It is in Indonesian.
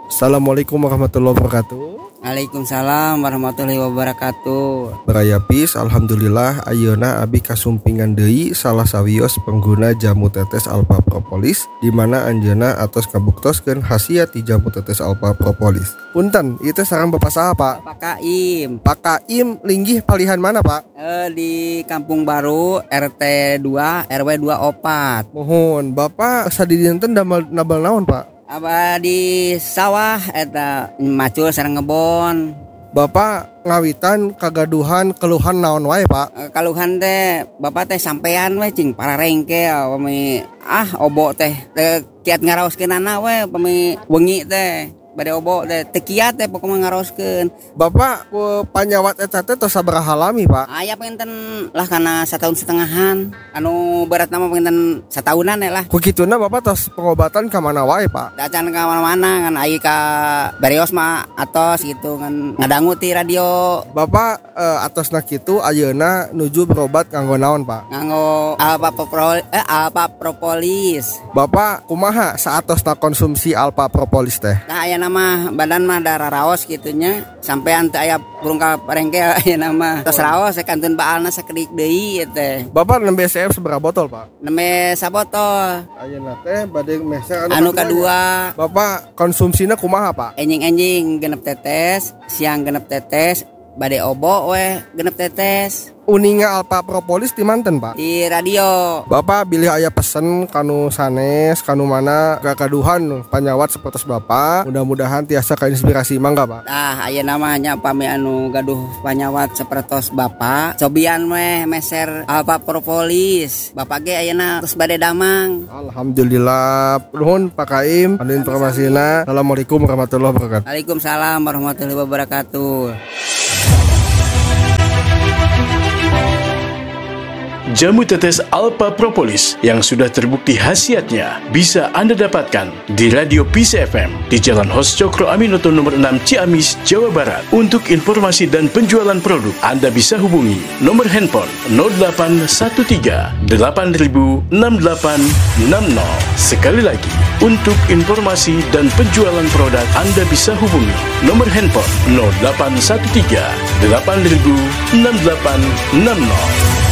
Assalamualaikum warahmatullahi wabarakatuh. Waalaikumsalam warahmatullahi wabarakatuh. Berayapis, alhamdulillah ayeuna abi kasumpingan deui salah sawios pengguna jamu tetes Alpha Propolis di mana anjeunna atos kabuktoskeun khasiat ti jamu tetes Alpha Propolis. Punten, itu sareng Bapak saha, Pak? Pak Kaim. Pak Kaim linggih palihan mana, Pak? Di Kampung Baru RT 2 RW 24. Mohon, Bapak sadidinten nabal naon, Pak? Aba di sawah eta macul sareng ngebon. Bapak ngawitan kagaduhan keluhan naon wae, Pak? Kaluhan teh Bapak teh sampean we cing para rengke pami obo teh kiat ngaraoskeunana we pami wengi teh bade obo teh teu kiat teh pokona ngaraoskeun. Bapak ku panyawat eta teh tos sabaraha lami, Pak? Aya pengenten lah kana 1,5 tahunan. Anu berat nama pengenten 1 tahunan lah. Ku kituna Bapak tos pengobatan ka mana wae, Pak? Dacan ka mana-mana kan ai ka Barios mah atos gitu kan ngadangu ti radio. Bapak atosna kitu ayeuna nuju berobat kanggo naon, Pak? Nganggo Alpha Propolis. Bapak kumaha saatosna konsumsi Alpha Propolis teh? Nah aya nama badan mah darah raos gitunya sampean teu aya burung ka parengke aya nama tos raos kantun baalna sakedik deui teh. Bapak nembe CF seberapa botol, Pak? Nembe sabotol. Ayeuna teh bade mesa Anu kadua. Bapak konsumsina kumaha, Pak? Enjing-enjing genep tetes, siang genep tetes, bade obo we genep tetes. Uninga Alpha Propolis di manten, Pak? Di radio. Bapak bilih aya pesen kanu sanes kanu mana kakaduhan panyawat sapertos Bapak. Mudah-mudahan tiasa kainspirasi mangga, Pak. Aya namanya pami anu gaduh panyawat sapertos Bapak. Cobian we meser Alpha Propolis. Bapak ge ayeuna tos bade damang. Alhamdulillah. Nuhun Pak Kaim anu informasina. Assalamualaikum warahmatullahi wabarakatuh. Waalaikumsalam warahmatullahi wabarakatuh. Jamu tetes Alpha Propolis yang sudah terbukti khasiatnya bisa Anda dapatkan di Radio Peace FM di Jalan Hos Cokro Aminoto nomor 6 Ciamis, Jawa Barat. Untuk informasi dan penjualan produk, Anda bisa hubungi nomor handphone 0813 8000 6860. Sekali lagi, untuk informasi dan penjualan produk, Anda bisa hubungi nomor handphone 0813 8000 6860.